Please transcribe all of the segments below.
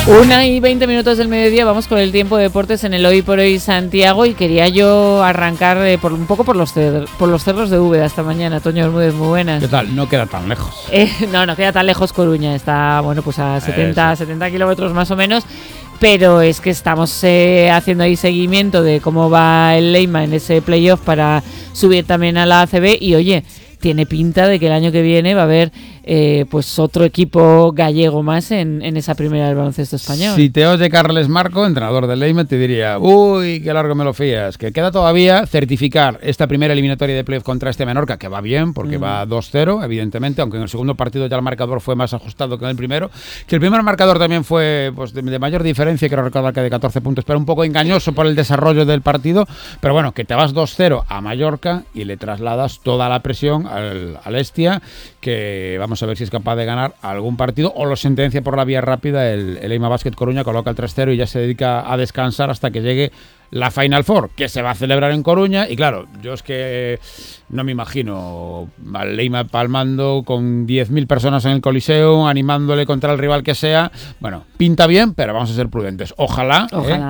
1:20 del mediodía, vamos con el tiempo de deportes en el Hoy por Hoy Santiago, y quería yo arrancar un poco por los cerros de Úbeda esta mañana. Toño Bermúdez, muy buenas. ¿Qué tal? No queda tan lejos. No queda tan lejos Coruña, está pues a 70 kilómetros más o menos, pero es que estamos haciendo ahí seguimiento de cómo va el Leima en ese playoff para subir también a la ACB, y oye, tiene pinta de que el año que viene va a haber pues otro equipo gallego más en esa primera del baloncesto español. Si te oye Carles Marco, entrenador del Leima, te diría: uy, qué largo me lo fías, que queda todavía certificar esta primera eliminatoria de playoff contra este Menorca, que va bien porque va 2-0, evidentemente, aunque en el segundo partido ya el marcador fue más ajustado que en el primero, que el primer marcador también fue pues, de mayor diferencia, quiero recordar que de 14 puntos, pero un poco engañoso por el desarrollo del partido, pero bueno, que te vas 2-0 a Mallorca y le trasladas toda la presión al Estia, que vamos a ver si es capaz de ganar algún partido o lo sentencia por la vía rápida. El Leima Basket Coruña coloca el 3-0 y ya se dedica a descansar hasta que llegue la Final Four, que se va a celebrar en Coruña. Y claro, yo es que no me imagino al Leima palmando con 10.000 personas en el Coliseo, animándole contra el rival que sea. Bueno, pinta bien, pero vamos a ser prudentes. Ojalá,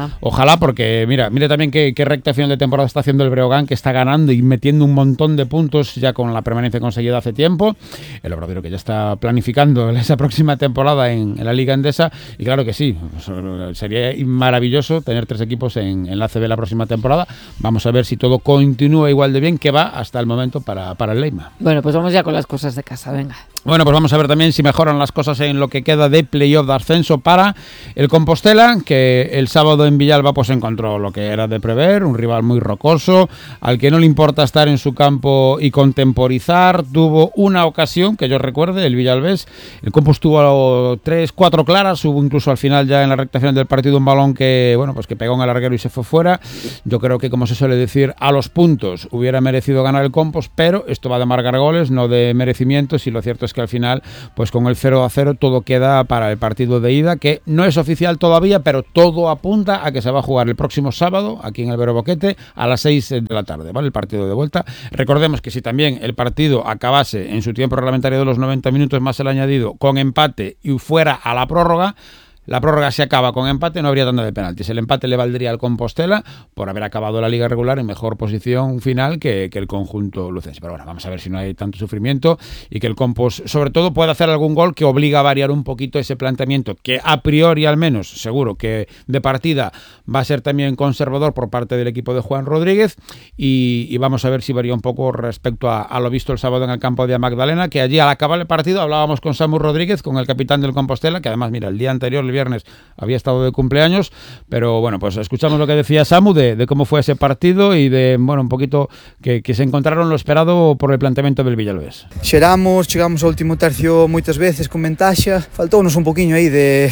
porque mira también qué recta final de temporada está haciendo el Breogán, que está ganando y metiendo un montón de puntos ya con la permanencia conseguida hace tiempo. El Obradoiro, que ya está planificando esa próxima temporada en la Liga Endesa. Y claro que sí, sería maravilloso tener 3 equipos en la ACB la próxima temporada. Vamos a ver si todo continúa igual de bien, que va hasta el momento para el Leima. Bueno, pues vamos ya con las cosas de casa, venga. Bueno, pues vamos a ver también si mejoran las cosas en lo que queda de playoff de ascenso para el Compostela, que el sábado en Villalba pues encontró lo que era de prever, un rival muy rocoso, al que no le importa estar en su campo y contemporizar. Tuvo una ocasión, que yo recuerde, el Villalbés, el Compos tuvo 3-4 claras, hubo incluso al final ya en la recta final del partido un balón que, bueno, pues que pegó en el larguero y se fue fuera. Yo creo que, como se suele decir, a los puntos hubiera merecido ganar el Compos, pero esto va de marcar goles, no de merecimientos, y lo cierto es que al final, pues con el 0-0 todo queda para el partido de ida, que no es oficial todavía, pero todo apunta a que se va a jugar el próximo sábado aquí en el Vero Boquete a las 6 de la tarde, ¿vale? El partido de vuelta. Recordemos que si también el partido acabase en su tiempo reglamentario de los 90 minutos más el añadido con empate y fuera a la prórroga, la prórroga se acaba con empate, no habría tanda de penaltis. El empate le valdría al Compostela por haber acabado la liga regular en mejor posición final que el conjunto lucense. Pero bueno, vamos a ver si no hay tanto sufrimiento y que el Compos, sobre todo, pueda hacer algún gol que obliga a variar un poquito ese planteamiento, que a priori al menos, seguro que de partida va a ser también conservador por parte del equipo de Juan Rodríguez, y vamos a ver si varía un poco respecto a lo visto el sábado en el campo de Magdalena, que allí al acabar el partido hablábamos con Samu Rodríguez, con el capitán del Compostela, que además, mira, el día anterior, viernes, había estado de cumpleaños, pero bueno, pues escuchamos lo que decía Samu de cómo fue ese partido y de, bueno, un poquito que se encontraron lo esperado por el planteamiento del Villalbés. Chegamos ao último tercio moitas veces con ventaxa, faltounos un poquinho aí de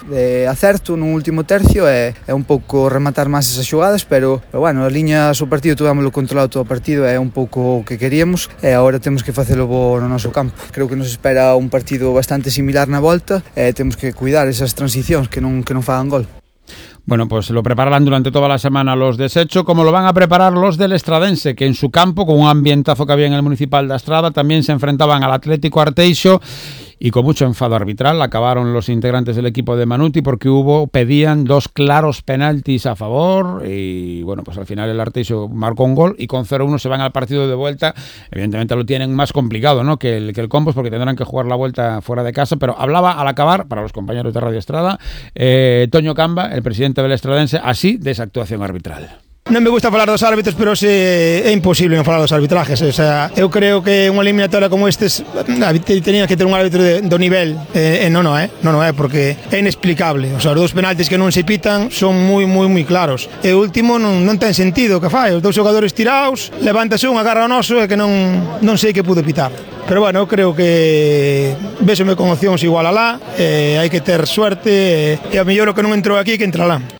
acerto no último tercio e un pouco rematar máis esas xogadas, pero bueno, as liñas o partido tuvémoslo controlado todo o partido, é un pouco o que queríamos e agora temos que facelo bo no noso campo. Creo que nos espera un partido bastante similar na volta e temos que cuidar esas transicións que non fagan gol. Bueno, pues lo prepararán durante toda la semana los de Secho, como lo van a preparar los del Estradense, que en su campo, con un ambientazo que había en el Municipal de Estrada, también se enfrentaban al Atlético Arteixo, y con mucho enfado arbitral acabaron los integrantes del equipo de Manuti porque pedían 2 claros penaltis a favor, y bueno, pues al final el Arteixo marcó un gol y con 0-1 se van al partido de vuelta. Evidentemente lo tienen más complicado, ¿no?, que el Compos, porque tendrán que jugar la vuelta fuera de casa, pero hablaba al acabar, para los compañeros de Radio Estrada, Toño Camba, el presidente del Estradense, así de esa actuación arbitral. Non me gusta falar dos árbitros, pero é imposible non falar dos arbitrajes. O sea, eu creo que unha eliminatoria como estes tenía que ter un árbitro do nivel, non é, porque é inexplicable. O sea, os 2 penaltis que non se pitan son moi claros. E o último non ten sentido que fai. Os 2 xogadores tirados, levántase un, agarra o noso e que non sei que pude pitar. Pero bueno, eu creo que vésome con opcións igual alá, hai que ter suerte e a mellor o que non entrou aquí que entra lá.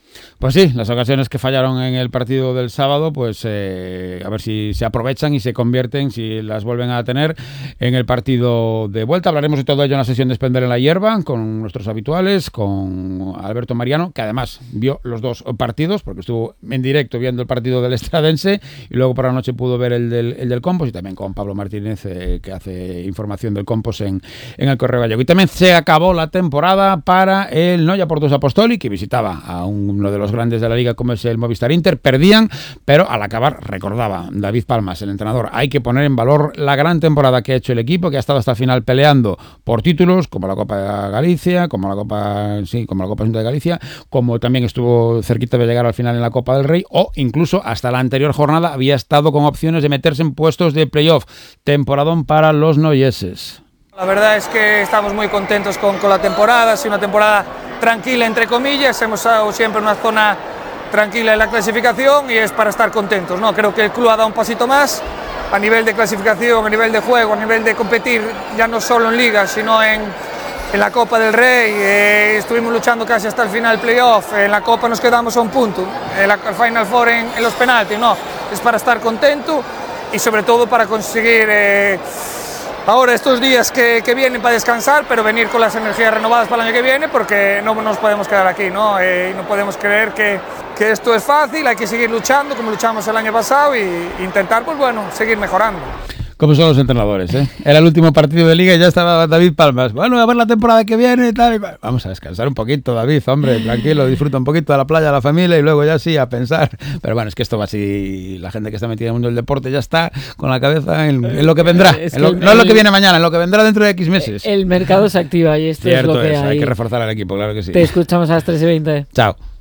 Pues sí, las ocasiones que fallaron en el partido del sábado, pues a ver si se aprovechan y se convierten, si las vuelven a tener en el partido de vuelta. Hablaremos de todo ello en la sesión de Espender en la Hierba, con nuestros habituales, con Alberto Mariano, que además vio los dos partidos, porque estuvo en directo viendo el partido del Estradense, y luego por la noche pudo ver el del Compos, y también con Pablo Martínez, que hace información del Compos en el Correo Gallego. Y también se acabó la temporada para el Noia Portos Apostoli, que visitaba a uno de los grandes de la liga como es el Movistar Inter. Perdían, pero al acabar, recordaba David Palmas, el entrenador, hay que poner en valor la gran temporada que ha hecho el equipo, que ha estado hasta el final peleando por títulos como la Copa de Galicia, como la Copa Junta de Galicia, como también estuvo cerquita de llegar al final en la Copa del Rey, o incluso hasta la anterior jornada había estado con opciones de meterse en puestos de playoff. Temporadón para los noieses. La verdad es que estamos muy contentos con la temporada, ha sido una temporada tranquila entre comillas, hemos estado siempre en una zona tranquila en la clasificación y es para estar contentos, ¿no? Creo que el club ha dado un pasito más a nivel de clasificación, a nivel de juego, a nivel de competir, ya no solo en Liga, sino en la Copa del Rey. Estuvimos luchando casi hasta el final playoff, en la Copa nos quedamos a un punto, el Final Four en los penaltis, ¿no? Es para estar contento y sobre todo para conseguir ahora estos días que vienen para descansar, pero venir con las energías renovadas para el año que viene, porque no nos podemos quedar aquí, ¿no? Y no podemos creer que esto es fácil, hay que seguir luchando como luchamos el año pasado y intentar, pues bueno, seguir mejorando. Como son los entrenadores, ¿eh? Era el último partido de Liga y ya estaba David Palmas. Bueno, a ver la temporada que viene y tal. Vamos a descansar un poquito, David, hombre, tranquilo, disfruta un poquito de la playa, de la familia y luego ya sí, a pensar. Pero bueno, es que esto va así, la gente que está metida en el mundo del deporte ya está con la cabeza en lo que vendrá. No en lo que viene mañana, en lo que vendrá dentro de X meses. El mercado se activa y esto Cierto es lo que hay. Hay que reforzar al equipo, claro que sí. Te escuchamos a las 3:20. Chao.